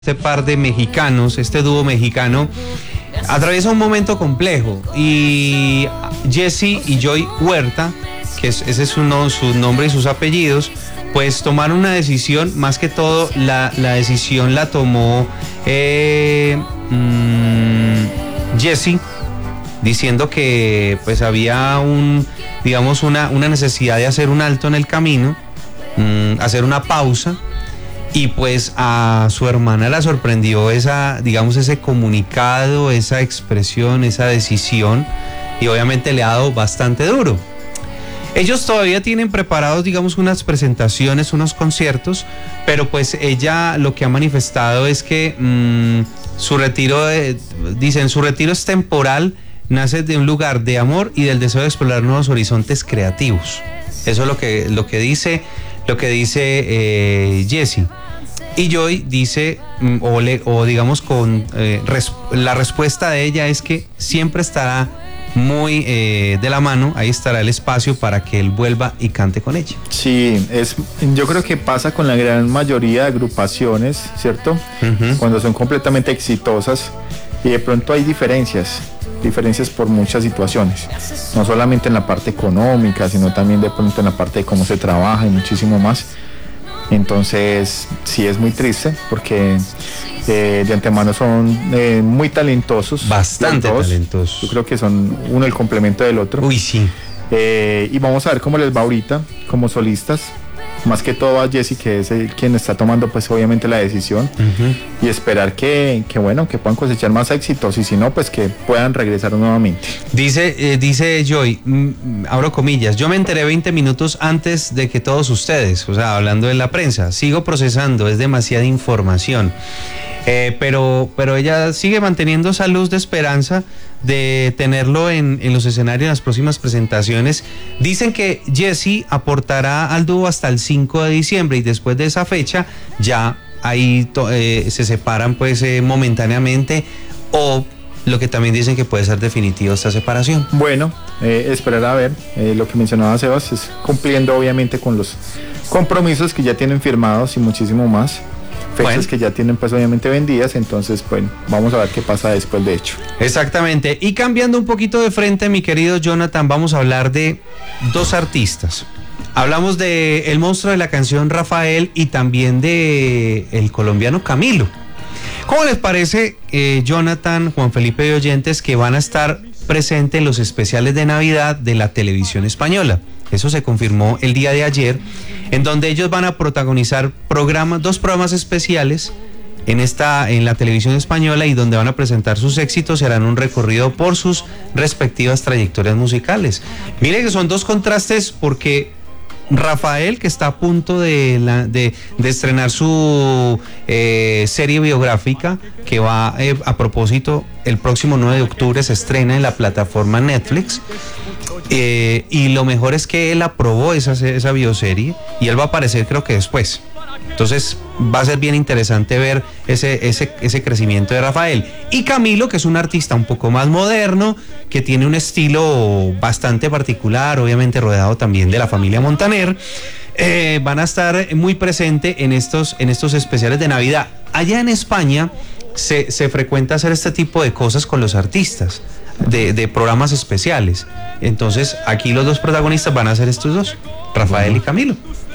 Este par de mexicanos, este dúo mexicano, atraviesa un momento complejo y Jesse y Joy Huerta, ese es su nombre y sus apellidos, pues tomaron una decisión. Más que todo la decisión la tomó Jesse, diciendo que pues había una necesidad de hacer un alto en el camino, hacer una pausa. Y pues a su hermana la sorprendió ese comunicado, esa expresión, esa decisión, y obviamente le ha dado bastante duro. Ellos todavía tienen preparados, unas presentaciones, unos conciertos, pero pues ella lo que ha manifestado es que su retiro es temporal, nace de un lugar de amor y del deseo de explorar nuevos horizontes creativos. Eso es lo que dice Jesse. Y Joy dice, la respuesta de ella es que siempre estará muy de la mano, ahí estará el espacio para que él vuelva y cante con ella. Sí, yo creo que pasa con la gran mayoría de agrupaciones, ¿cierto? Uh-huh. Cuando son completamente exitosas y de pronto hay diferencias por muchas situaciones, no solamente en la parte económica, sino también de pronto en la parte de cómo se trabaja y muchísimo más. Entonces sí es muy triste porque de antemano son muy talentosos. Bastante talentosos. Yo creo que son uno el complemento del otro. Uy, sí. Y vamos a ver cómo les va ahorita como solistas. Más que todo a Jesse, que es quien está tomando pues obviamente la decisión. Uh-huh. Y esperar que puedan cosechar más éxitos, y si no, pues que puedan regresar nuevamente. Dice Joy, abro comillas, yo me enteré 20 minutos antes de que todos ustedes, o sea, hablando de la prensa, sigo procesando, es demasiada información. Pero ella sigue manteniendo esa luz de esperanza de tenerlo en los escenarios en las próximas presentaciones. Dicen que Jesse aportará al dúo hasta el 5 de diciembre y después de esa fecha ya ahí se separan pues momentáneamente, o lo que también dicen que puede ser definitivo esta separación. Bueno, esperar a ver. Lo que mencionaba Sebas es cumpliendo obviamente con los compromisos que ya tienen firmados y muchísimo más. Fechas que ya tienen pues obviamente vendidas, entonces bueno, vamos a ver qué pasa después de hecho. Exactamente, y cambiando un poquito de frente, mi querido Jonathan, vamos a hablar de dos artistas. Hablamos de el monstruo de la canción Rafael y también de el colombiano Camilo. ¿Cómo les parece, Jonathan, Juan Felipe y oyentes, que van a estar presentes en los especiales de Navidad de la televisión española? Eso se confirmó el día de ayer, en donde ellos van a protagonizar dos programas especiales en la televisión española, y donde van a presentar sus éxitos, harán un recorrido por sus respectivas trayectorias musicales. Mire que son dos contrastes, porque Rafael, que está a punto de estrenar su serie biográfica, que va a propósito, el próximo 9 de octubre se estrena en la plataforma Netflix. Y lo mejor es que él aprobó esa bioserie, y él va a aparecer creo que después. Entonces va a ser bien interesante ver ese crecimiento de Rafael. Y Camilo, que es un artista un poco más moderno, que tiene un estilo bastante particular, obviamente rodeado también de la familia Montaner, van a estar muy presentes en estos especiales de Navidad. Allá en España se frecuenta hacer este tipo de cosas con los artistas, de programas especiales. Entonces aquí los dos protagonistas van a ser estos dos, Rafael y Camilo.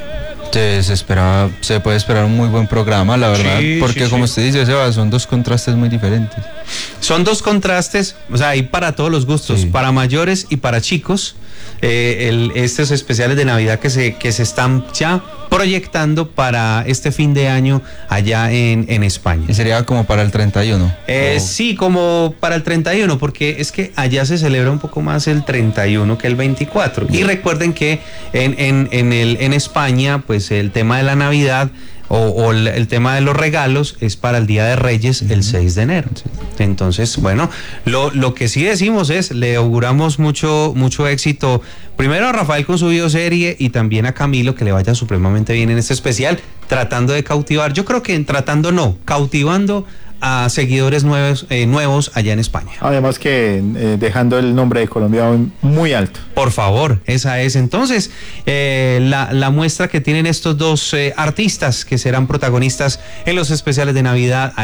Se puede esperar un muy buen programa, la verdad, sí, porque como usted dice, Seba, son dos contrastes muy diferentes. Son dos contrastes, o sea, hay para todos los gustos, sí, para mayores y para chicos. Estos especiales de Navidad que se están ya proyectando para este fin de año allá en España. ¿Y sería como para el 31? Sí, como para el 31, porque es que allá se celebra un poco más el 31 que el 24. Y recuerden que en España, pues el tema de la Navidad o el tema de los regalos es para el Día de Reyes, el 6 de enero. Entonces, bueno, lo que sí decimos es, le auguramos mucho éxito, primero a Rafael con su bioserie, y también a Camilo, que le vaya supremamente bien en este especial, tratando de cautivar, yo creo que cautivando a seguidores nuevos allá en España. Además que dejando el nombre de Colombia muy alto. Por favor, esa es entonces la muestra que tienen estos dos artistas que serán protagonistas en los especiales de Navidad.